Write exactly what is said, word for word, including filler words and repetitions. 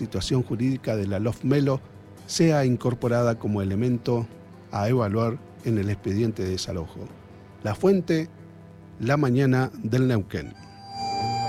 situación jurídica de la LOFMELO sea incorporada como elemento a evaluar en el expediente de desalojo. La fuente, La Mañana del Neuquén.